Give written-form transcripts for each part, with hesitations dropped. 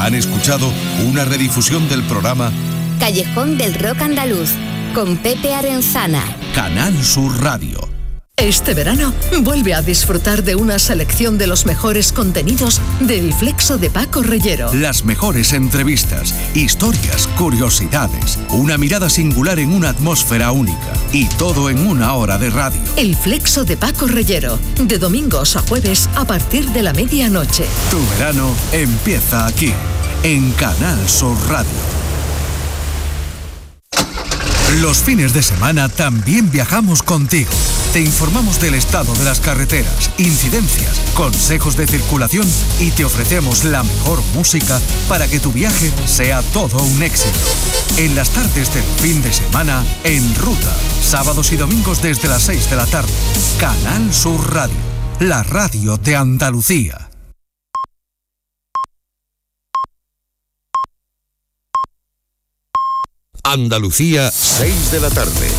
Han escuchado una redifusión del programa Callejón del Rock Andaluz, con Pepe Arenzana. Canal Sur Radio. Este verano, vuelve a disfrutar de una selección de los mejores contenidos del Flexo de Paco Reyero. Las mejores entrevistas, historias, curiosidades, una mirada singular en una atmósfera única. Y todo en una hora de radio. El Flexo de Paco Reyero, de domingos a jueves a partir de la medianoche. Tu verano empieza aquí, en Canal Sur Radio. Los fines de semana también viajamos contigo. Te informamos del estado de las carreteras, incidencias, consejos de circulación y te ofrecemos la mejor música para que tu viaje sea todo un éxito. En las tardes del fin de semana, En Ruta, sábados y domingos desde las 6 de la tarde. Canal Sur Radio, la radio de Andalucía. Andalucía, 6 de la tarde.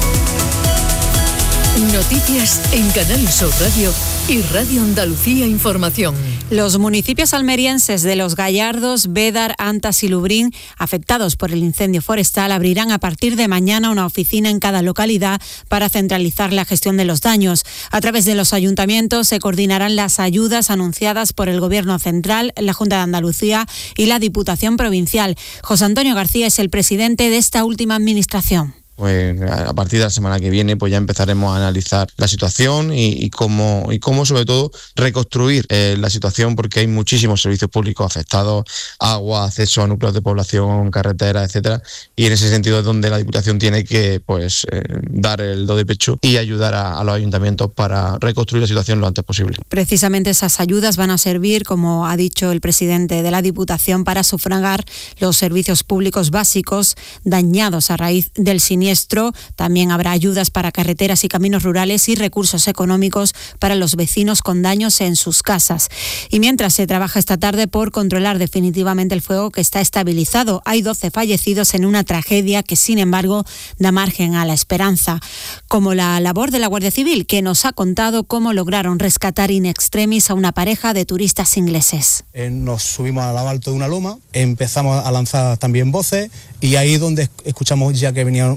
Noticias en Canal Sur Radio y Radio Andalucía Información. Los municipios almerienses de Los Gallardos, Bédar, Antas y Lubrín, afectados por el incendio forestal, abrirán a partir de mañana una oficina en cada localidad para centralizar la gestión de los daños. A través de los ayuntamientos se coordinarán las ayudas anunciadas por el Gobierno Central, la Junta de Andalucía y la Diputación Provincial. José Antonio García es el presidente de esta última administración. Pues a partir de la semana que viene pues ya empezaremos a analizar la situación y cómo sobre todo reconstruir la situación, porque hay muchísimos servicios públicos afectados, agua, acceso a núcleos de población, carreteras, etcétera, y en ese sentido es donde la Diputación tiene que dar el do de pecho y ayudar a los ayuntamientos para reconstruir la situación lo antes posible. Precisamente esas ayudas van a servir, como ha dicho el presidente de la Diputación, para sufragar los servicios públicos básicos dañados a raíz del siniestro. También habrá ayudas para carreteras y caminos rurales y recursos económicos para los vecinos con daños en sus casas. Y mientras se trabaja esta tarde por controlar definitivamente el fuego, que está estabilizado, hay 12 fallecidos en una tragedia que, sin embargo, da margen a la esperanza, como la labor de la Guardia Civil, que nos ha contado cómo lograron rescatar in extremis a una pareja de turistas ingleses. Nos subimos a lo alto de una loma, empezamos a lanzar también voces y ahí donde escuchamos ya que venía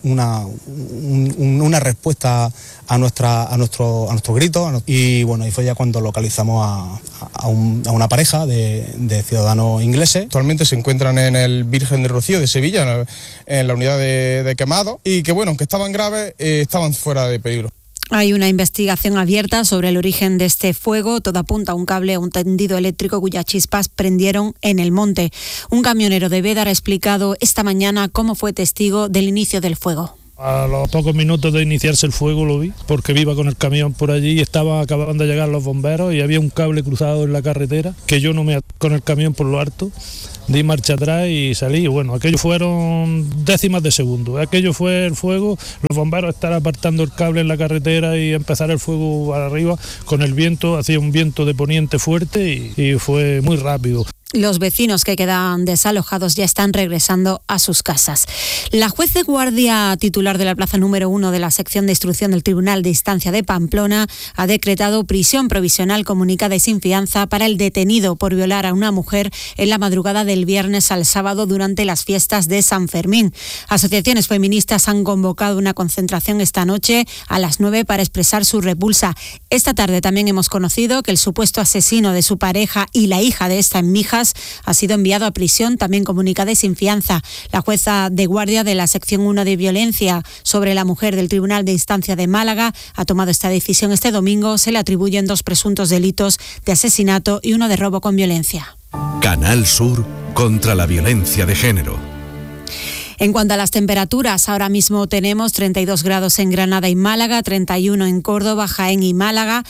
una respuesta a nuestro grito, y bueno, ahí fue ya cuando localizamos a una pareja de ciudadanos ingleses. Actualmente se encuentran en el Virgen del Rocío de Sevilla, en la unidad de quemado, y que bueno, aunque estaban graves, estaban fuera de peligro. Hay una investigación abierta sobre el origen de este fuego. Todo apunta a un cable, a un tendido eléctrico cuyas chispas prendieron en el monte. Un camionero de Bédar ha explicado esta mañana cómo fue testigo del inicio del fuego. A los pocos minutos de iniciarse el fuego lo vi, porque iba con el camión por allí y acababan de llegar los bomberos y había un cable cruzado en la carretera que yo no me con el camión por lo alto. Di marcha atrás y salí. Bueno, aquello fueron décimas de segundo. Aquello fue el fuego, los bomberos estar apartando el cable en la carretera y empezar el fuego para arriba con el viento. Hacía un viento de poniente fuerte y fue muy rápido. Los vecinos que quedan desalojados ya están regresando a sus casas. La juez de guardia titular de la plaza número 1 de la sección de instrucción del Tribunal de Instancia de Pamplona ha decretado prisión provisional comunicada y sin fianza para el detenido por violar a una mujer en la madrugada del viernes al sábado durante las fiestas de San Fermín. Asociaciones feministas han convocado una concentración esta noche a las 9 para expresar su repulsa. Esta tarde también hemos conocido que el supuesto asesino de su pareja y la hija de esta en Mijas ha sido enviado a prisión, también comunicada y sin fianza. La jueza de guardia de la sección 1 de violencia sobre la mujer del Tribunal de Instancia de Málaga ha tomado esta decisión este domingo. Se le atribuyen 2 presuntos delitos de asesinato y 1 de robo con violencia. Canal Sur contra la violencia de género. En cuanto a las temperaturas, ahora mismo tenemos 32 grados en Granada y Málaga, 31 en Córdoba, Jaén y Málaga,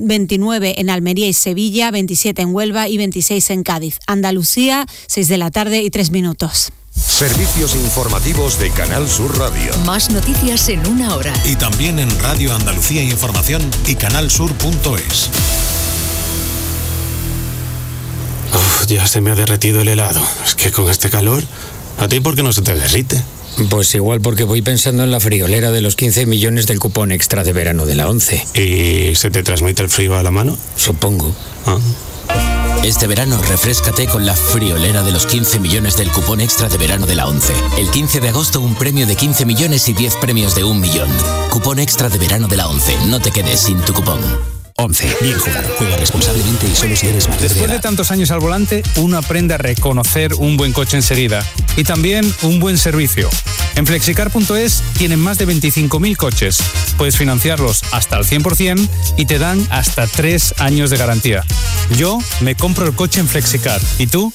29 en Almería y Sevilla, 27 en Huelva y 26 en Cádiz. Andalucía, 6 de la tarde y 3 minutos. Servicios informativos de Canal Sur Radio. Más noticias en una hora. Y también en Radio Andalucía Información y canalsur.es. Ya se me ha derretido el helado. Es que con este calor... ¿A ti por qué no se te derrite? Pues igual porque voy pensando en la friolera de los 15 millones del cupón extra de verano de la ONCE. ¿Y se te transmite el frío a la mano? Supongo. Este verano refréscate con la friolera de los 15 millones del cupón extra de verano de la ONCE. El 15 de agosto un premio de 15 millones y 10 premios de 1 millón. Cupón extra de verano de la ONCE. No te quedes sin tu cupón. 11. Bien jugado. Juega responsablemente y solo si eres mayor de edad. Después de tantos años al volante, uno aprende a reconocer un buen coche enseguida. Y también un buen servicio. En flexicar.es tienen más de 25.000 coches. Puedes financiarlos hasta el 100% y te dan hasta 3 años de garantía. Yo me compro el coche en Flexicar. ¿Y tú?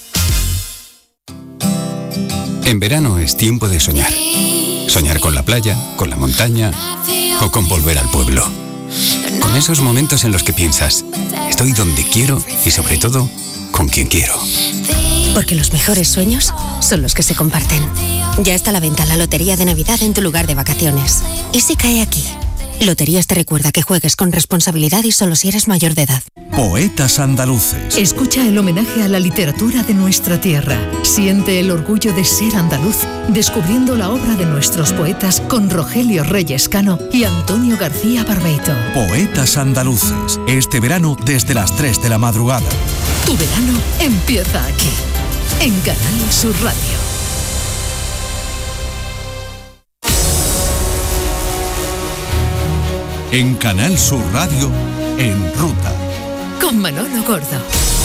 En verano es tiempo de soñar. Soñar con la playa, con la montaña o con volver al pueblo. Con esos momentos en los que piensas, estoy donde quiero y sobre todo, con quien quiero. Porque los mejores sueños son los que se comparten. Ya está a la venta la Lotería de Navidad en tu lugar de vacaciones. ¿Y si cae aquí? Loterías te recuerda que juegues con responsabilidad y solo si eres mayor de edad. Poetas andaluces. Escucha el homenaje a la literatura de nuestra tierra. Siente el orgullo de ser andaluz, descubriendo la obra de nuestros poetas con Rogelio Reyes Cano y Antonio García Barbeito. Poetas andaluces. Este verano desde las 3 de la madrugada. Tu verano empieza aquí, en Canal Sur Radio. En Canal Sur Radio, En Ruta. Con Manolo Gordo.